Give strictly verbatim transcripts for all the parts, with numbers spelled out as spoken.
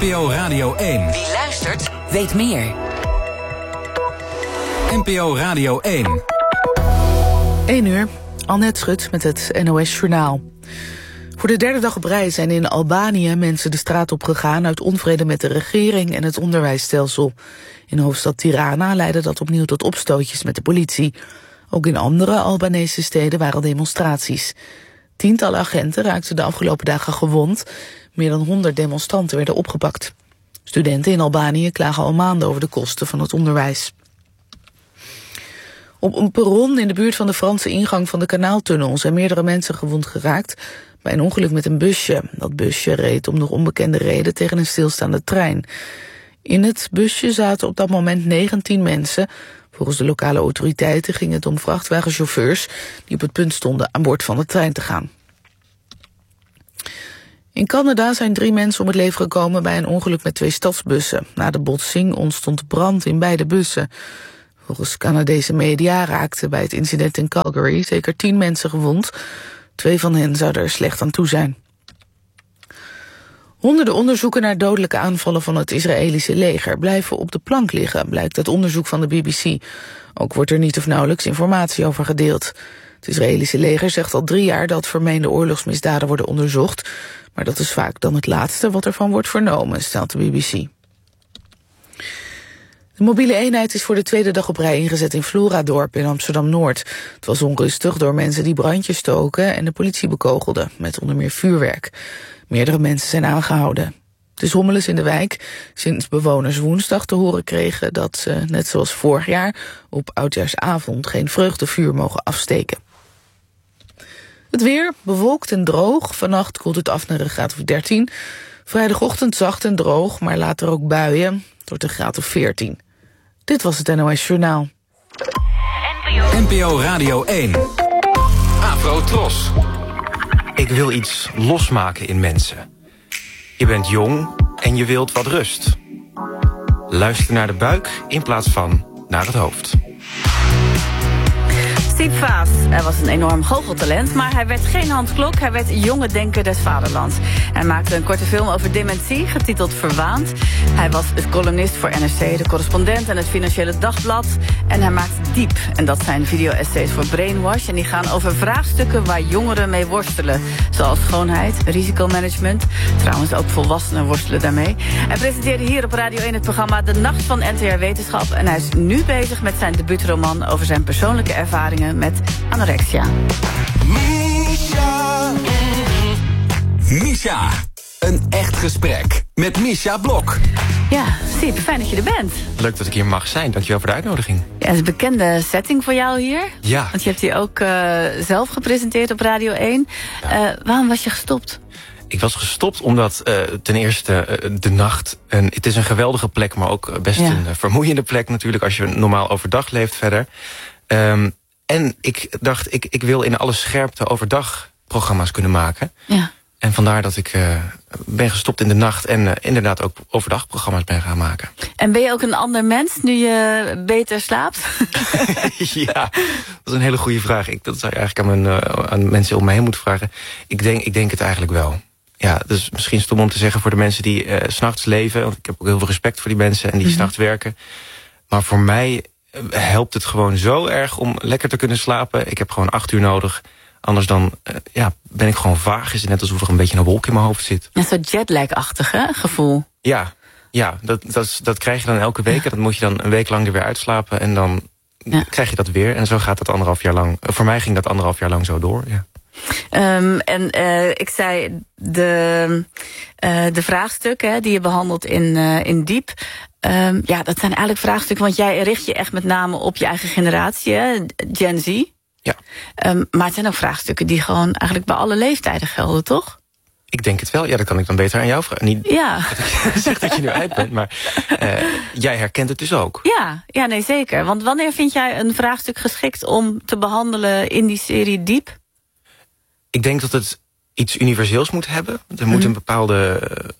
N P O Radio één. Wie luistert, weet meer. N P O Radio één. één uur, Annette Schut met het N O S Journaal. Voor de derde dag op rij zijn in Albanië mensen de straat op gegaan uit onvrede met de regering en het onderwijsstelsel. In de hoofdstad Tirana leidde dat opnieuw tot opstootjes met de politie. Ook in andere Albanese steden waren demonstraties. Tientallen agenten raakten de afgelopen dagen gewond. Meer dan honderd demonstranten werden opgepakt. Studenten in Albanië klagen al maanden over de kosten van het onderwijs. Op een perron in de buurt van de Franse ingang van de kanaaltunnel zijn meerdere mensen gewond geraakt bij een ongeluk met een busje. Dat busje reed om nog onbekende reden tegen een stilstaande trein. In het busje zaten op dat moment negentien mensen. Volgens de lokale autoriteiten ging het om vrachtwagenchauffeurs die op het punt stonden aan boord van de trein te gaan. In Canada zijn drie mensen om het leven gekomen bij een ongeluk met twee stadsbussen. Na de botsing ontstond brand in beide bussen. Volgens Canadese media raakten bij het incident in Calgary zeker tien mensen gewond. Twee van hen zouden er slecht aan toe zijn. Honderden onderzoeken naar dodelijke aanvallen van het Israëlische leger blijven op de plank liggen, blijkt uit onderzoek van de B B C. Ook wordt er niet of nauwelijks informatie over gedeeld. Het Israëlische leger zegt al drie jaar dat vermeende oorlogsmisdaden worden onderzocht, maar dat is vaak dan het laatste wat ervan wordt vernomen, stelt de B B C. De mobiele eenheid is voor de tweede dag op rij ingezet in Floradorp in Amsterdam-Noord. Het was onrustig door mensen die brandjes stoken en de politie bekogelden, met onder meer vuurwerk. Meerdere mensen zijn aangehouden. Het is hommeles in de wijk sinds bewoners woensdag te horen kregen dat ze, net zoals vorig jaar, op oudjaarsavond geen vreugdevuur mogen afsteken. Het weer, bewolkt en droog. Vannacht koelt het af naar een graad of dertien. Vrijdagochtend zacht en droog, maar later ook buien. Tot een graad of veertien. Dit was het N O S Journaal. N P O Radio één. Afro Tros. Ik wil iets losmaken in mensen. Je bent jong en je wilt wat rust. Luister naar de buik in plaats van naar het hoofd. Steve Vaas, hij was een enorm goocheltalent, maar hij werd geen Hans Klok, hij werd jonge denker des vaderlands. Hij maakte een korte film over dementie, getiteld Verwaand. Hij was het columnist voor N R C, de correspondent en het Financiële Dagblad. En hij maakt Diep, en dat zijn video-essays voor Brainwash. En die gaan over vraagstukken waar jongeren mee worstelen. Zoals schoonheid, risicomanagement. Trouwens, ook volwassenen worstelen daarmee. Hij presenteerde hier op Radio één het programma De Nacht van N T R Wetenschap. En hij is nu bezig met zijn debuutroman over zijn persoonlijke ervaringen met anorexia. Misha. Misha. Een echt gesprek met Misha Blok. Ja, Siep, fijn dat je er bent. Leuk dat ik hier mag zijn. Dankjewel voor de uitnodiging. Ja, het is een bekende setting voor jou hier. Ja. Want je hebt hier ook uh, zelf gepresenteerd op Radio één. Ja. Uh, waarom was je gestopt? Ik was gestopt omdat uh, ten eerste uh, de nacht... En het is een geweldige plek, maar ook best ja. een uh, vermoeiende plek natuurlijk... als je normaal overdag leeft verder. Um, en ik dacht, ik, ik wil in alle scherpte overdag programma's kunnen maken. Ja. En vandaar dat ik uh, ben gestopt in de nacht... en uh, inderdaad ook overdag programma's ben gaan maken. En ben je ook een ander mens nu je beter slaapt? Ja, dat is een hele goede vraag. Ik, dat zou je eigenlijk aan, mijn, uh, aan mensen om mij heen moeten vragen. Ik denk, ik denk het eigenlijk wel. Ja, dus misschien stom om te zeggen voor de mensen die uh, 's nachts leven... want ik heb ook heel veel respect voor die mensen en die mm-hmm. 's nachts werken. Maar voor mij helpt het gewoon zo erg om lekker te kunnen slapen. Ik heb gewoon acht uur nodig... Anders dan uh, ja, ben ik gewoon vaag. Is het net alsof er een beetje een wolk in mijn hoofd zit. Een soort jetlag-achtig hè, gevoel. Ja, ja dat, dat, is, dat krijg je dan elke week. Ja. Dat moet je dan een week lang er weer uitslapen. En dan ja. krijg je dat weer. En zo gaat dat anderhalf jaar lang. Voor mij ging dat anderhalf jaar lang zo door. Ja. Um, en uh, ik zei, de, uh, de vraagstukken die je behandelt in, uh, in Diep... Um, ja, dat zijn eigenlijk vraagstukken... want jij richt je echt met name op je eigen generatie, hè? Gen Z... Ja. Um, maar het zijn ook vraagstukken die gewoon eigenlijk bij alle leeftijden gelden, toch? Ik denk het wel. Ja, dat kan ik dan beter aan jou vragen. Niet ja. dat ik zeg dat je nu uit bent, maar uh, jij herkent het dus ook. Ja, ja, nee, zeker. Want wanneer vind jij een vraagstuk geschikt om te behandelen in die serie Diep? Ik denk dat het iets universeels moet hebben. Er moet, mm. een, bepaalde,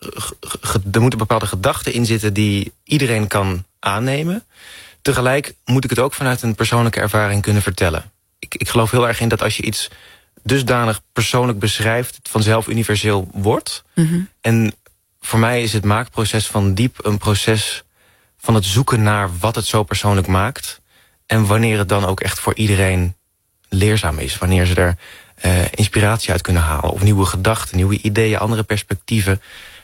er moet een bepaalde gedachte in zitten die iedereen kan aannemen. Tegelijk moet ik het ook vanuit een persoonlijke ervaring kunnen vertellen. Ik, ik geloof heel erg in dat als je iets dusdanig persoonlijk beschrijft... het vanzelf universeel wordt. Mm-hmm. En voor mij is het maakproces van Diep een proces van het zoeken naar wat het zo persoonlijk maakt. En wanneer het dan ook echt voor iedereen leerzaam is. Wanneer ze er uh, inspiratie uit kunnen halen. Of nieuwe gedachten, nieuwe ideeën, andere perspectieven.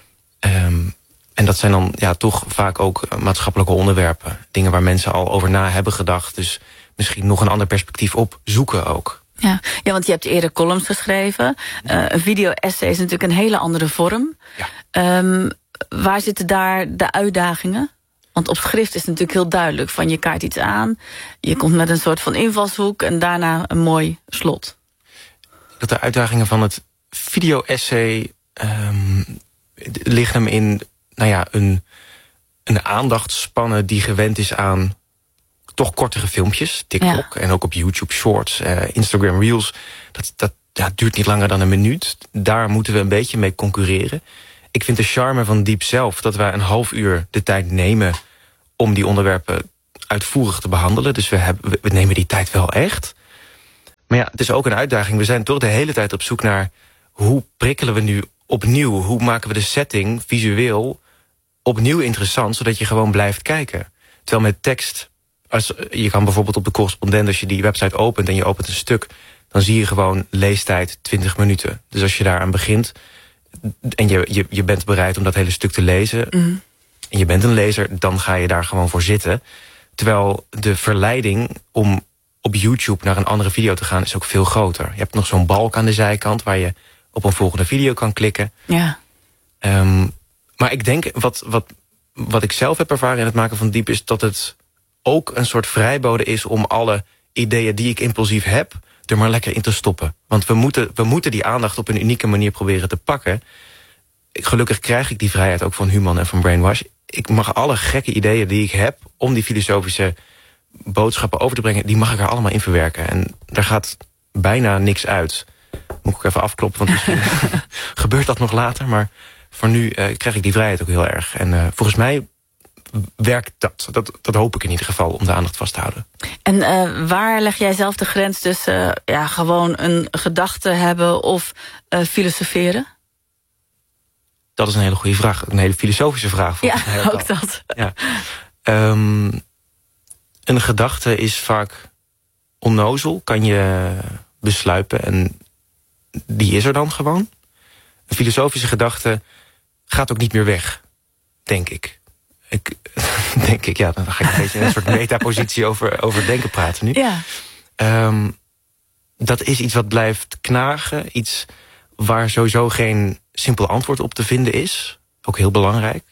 Um, en dat zijn dan ja, toch vaak ook maatschappelijke onderwerpen. Dingen waar mensen al over na hebben gedacht. Dus misschien nog een ander perspectief op zoeken ook. Ja, ja, want je hebt eerder columns geschreven. Uh, een video-essay is natuurlijk een hele andere vorm. Ja. Um, waar zitten daar de uitdagingen? Want op schrift is het natuurlijk heel duidelijk. Van je kaart iets aan, je komt met een soort van invalshoek en daarna een mooi slot. Dat de uitdagingen van het video-essay um, liggen hem in nou ja, een, een aandachtsspanne die gewend is aan toch kortere filmpjes. TikTok ja. En ook op YouTube Shorts, uh, Instagram Reels. Dat, dat ja, duurt niet langer dan een minuut. Daar moeten we een beetje mee concurreren. Ik vind de charme van Diep zelf dat wij een half uur de tijd nemen om die onderwerpen uitvoerig te behandelen. Dus we, hebben, we nemen die tijd wel echt. Maar ja, het is ook een uitdaging. We zijn toch de hele tijd op zoek naar hoe prikkelen we nu opnieuw? Hoe maken we de setting visueel opnieuw interessant, zodat je gewoon blijft kijken? Terwijl met tekst, als, je kan bijvoorbeeld op de correspondent, als je die website opent en je opent een stuk, dan zie je gewoon leestijd twintig minuten. Dus als je daaraan begint en je, je, je bent bereid om dat hele stuk te lezen, mm. en je bent een lezer, dan ga je daar gewoon voor zitten. Terwijl de verleiding om op YouTube naar een andere video te gaan is ook veel groter. Je hebt nog zo'n balk aan de zijkant waar je op een volgende video kan klikken. Ja. Um, maar ik denk, wat, wat, wat ik zelf heb ervaren in het maken van Diep, is dat het ook een soort vrijbode is om alle ideeën die ik impulsief heb er maar lekker in te stoppen. Want we moeten, we moeten die aandacht op een unieke manier proberen te pakken. Ik, gelukkig krijg ik die vrijheid ook van Human en van Brainwash. Ik mag alle gekke ideeën die ik heb om die filosofische boodschappen over te brengen, die mag ik er allemaal in verwerken. En daar gaat bijna niks uit. Moet ik ook even afkloppen, want misschien gebeurt dat nog later. Maar voor nu uh, krijg ik die vrijheid ook heel erg. En uh, volgens mij werkt dat. dat. Dat hoop ik in ieder geval, om de aandacht vast te houden. En uh, waar leg jij zelf de grens tussen uh, ja, gewoon een gedachte hebben of uh, filosoferen? Dat is een hele goede vraag. Een hele filosofische vraag. Ja, ook al. dat. Ja. Um, een gedachte is vaak onnozel, kan je besluipen en die is er dan gewoon. Een filosofische gedachte gaat ook niet meer weg, denk ik. ik denk ik, ja, dan ga ik een beetje in een soort metapositie over, over denken praten nu. Ja. Um, dat is iets wat blijft knagen, iets waar sowieso geen simpel antwoord op te vinden is. Ook heel belangrijk.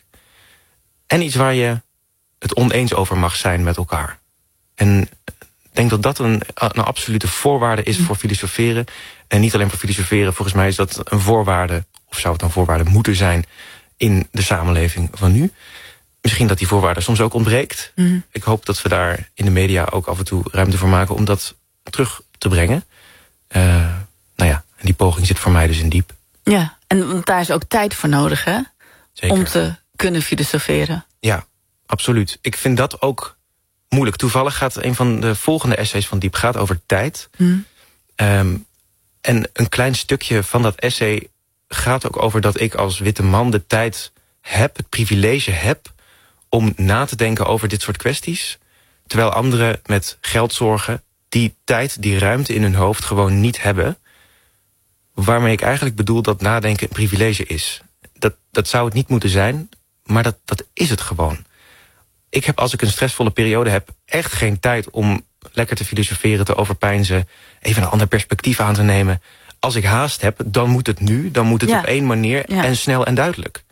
En iets waar je het oneens over mag zijn met elkaar. En ik denk dat dat een, een absolute voorwaarde is voor filosoferen. En niet alleen voor filosoferen, volgens mij is dat een voorwaarde, of zou het een voorwaarde moeten zijn in de samenleving van nu. Misschien dat die voorwaarde soms ook ontbreekt. Mm. Ik hoop dat we daar in de media ook af en toe ruimte voor maken om dat terug te brengen. Uh, nou ja, en die poging zit voor mij dus in Diep. Ja, en daar is ook tijd voor nodig, hè? Zeker. Om te kunnen filosoferen. Ja, absoluut. Ik vind dat ook moeilijk. Toevallig gaat een van de volgende essays van Diep gaat over tijd. Mm. Um, en een klein stukje van dat essay gaat ook over dat ik als witte man de tijd heb, het privilege heb om na te denken over dit soort kwesties. Terwijl anderen met geldzorgen die tijd, die ruimte in hun hoofd gewoon niet hebben. Waarmee ik eigenlijk bedoel dat nadenken een privilege is. Dat, dat zou het niet moeten zijn, maar dat, dat is het gewoon. Ik heb, als ik een stressvolle periode heb, echt geen tijd om lekker te filosoferen, te overpeinzen, even een ander perspectief aan te nemen. Als ik haast heb, dan moet het nu, dan moet het ja. op één manier ja. en snel en duidelijk.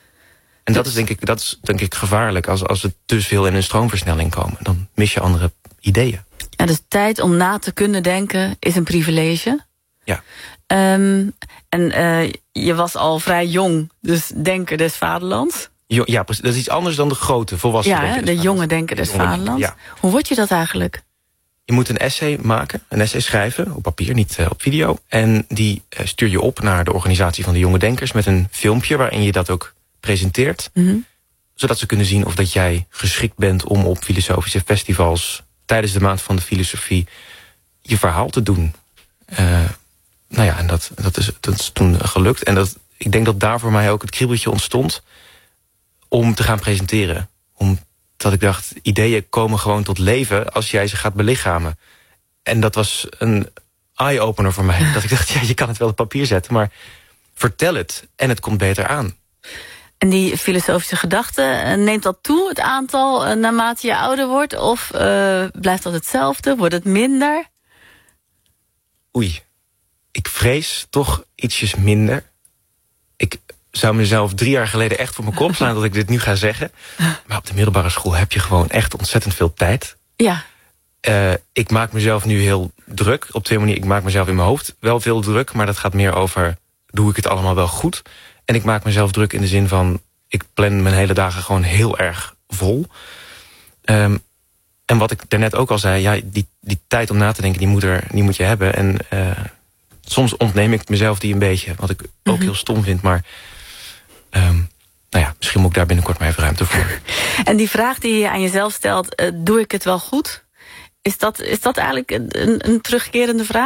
En dat is denk ik, dat is denk ik gevaarlijk als, als we te veel in een stroomversnelling komen. Dan mis je andere ideeën. Ja, dus tijd om na te kunnen denken is een privilege. Ja. Um, en uh, je was al vrij jong, dus denker des vaderlands. Jo, ja, dat is iets anders dan de grote volwassen ja, denker. Ja, de jonge denker des vaderlands. Ja. Hoe word je dat eigenlijk? Je moet een essay maken, een essay schrijven, op papier, niet uh, op video. En die uh, stuur je op naar de organisatie van de jonge denkers met een filmpje waarin je dat ook presenteert. Mm-hmm. Zodat ze kunnen zien of dat jij geschikt bent om op filosofische festivals tijdens de maand van de filosofie je verhaal te doen. Uh, nou ja, en dat, dat, is, dat is toen gelukt. En dat ik denk dat daar voor mij ook het kriebeltje ontstond om te gaan presenteren. Omdat ik dacht, ideeën komen gewoon tot leven als jij ze gaat belichamen. En dat was een eye-opener voor mij. Dat ik dacht, ja, je kan het wel op papier zetten, maar vertel het en het komt beter aan. En die filosofische gedachte, neemt dat toe, het aantal, naarmate je ouder wordt? Of uh, blijft dat hetzelfde? Wordt het minder? Oei, ik vrees toch ietsjes minder. Ik zou mezelf drie jaar geleden echt voor mijn kop slaan dat ik dit nu ga zeggen. Maar op de middelbare school heb je gewoon echt ontzettend veel tijd. Ja. Uh, ik maak mezelf nu heel druk. Op twee manieren. Ik maak mezelf in mijn hoofd wel veel druk, maar dat gaat meer over, doe ik het allemaal wel goed? En ik maak mezelf druk in de zin van, ik plan mijn hele dagen gewoon heel erg vol. Um, en wat ik daarnet ook al zei, ja, die, die tijd om na te denken, die moet, er, die moet je hebben. En uh, soms ontneem ik mezelf die een beetje, wat ik mm-hmm. ook heel stom vind. Maar um, nou ja, misschien moet ik daar binnenkort maar even ruimte voor. En die vraag die je aan jezelf stelt, uh, doe ik het wel goed? Is dat, is dat eigenlijk een, een terugkerende vraag?